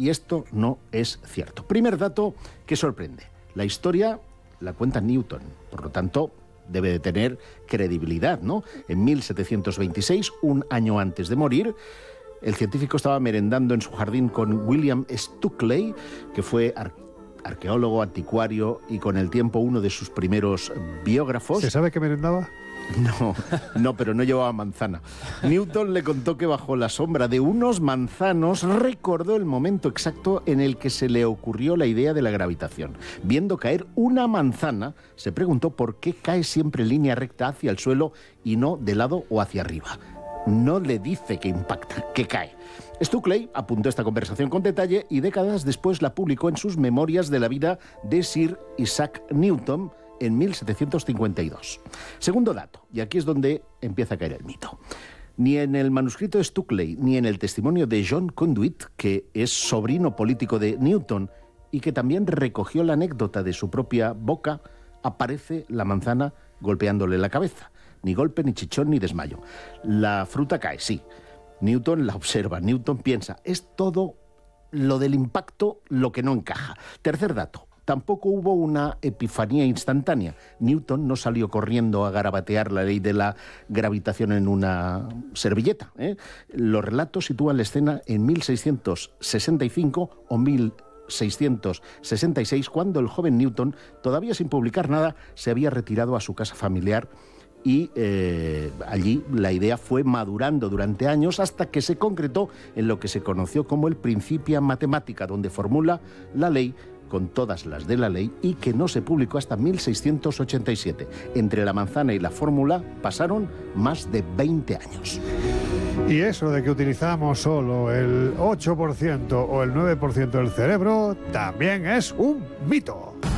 y esto no es cierto. Primer dato que sorprende. La historia la cuenta Newton, por lo tanto debe de tener credibilidad, ¿no? En 1726, un año antes de morir, el científico estaba merendando en su jardín con William Stukeley, que fue arqueólogo, anticuario y con el tiempo uno de sus primeros biógrafos. ¿Se sabe qué merendaba? No, pero no llevaba manzana. Newton le contó que bajo la sombra de unos manzanos recordó el momento exacto en el que se le ocurrió la idea de la gravitación. Viendo caer una manzana, se preguntó por qué cae siempre en línea recta hacia el suelo y no de lado o hacia arriba. No le dice que impacta, que cae. Stukeley apuntó esta conversación con detalle y décadas después la publicó en sus Memorias de la vida de Sir Isaac Newton en 1752. Segundo dato, y aquí es donde empieza a caer el mito. Ni en el manuscrito de Stukeley ni en el testimonio de John Conduit, que es sobrino político de Newton y que también recogió la anécdota de su propia boca, aparece la manzana golpeándole la cabeza. Ni golpe, ni chichón, ni desmayo. La fruta cae, sí. Newton la observa, Newton piensa, es todo lo del impacto lo que no encaja. Tercer dato, tampoco hubo una epifanía instantánea. Newton no salió corriendo a garabatear la ley de la gravitación en una servilleta, ¿eh? Los relatos sitúan la escena en 1665 o 1666, cuando el joven Newton, todavía sin publicar nada, se había retirado a su casa familiar y allí la idea fue madurando durante años hasta que se concretó en lo que se conoció como el Principia Mathematica, donde formula la ley con todas las de la ley y que no se publicó hasta 1687. Entre la manzana y la fórmula pasaron más de 20 años. Y eso de que utilizamos solo el 8% o el 9% del cerebro también es un mito.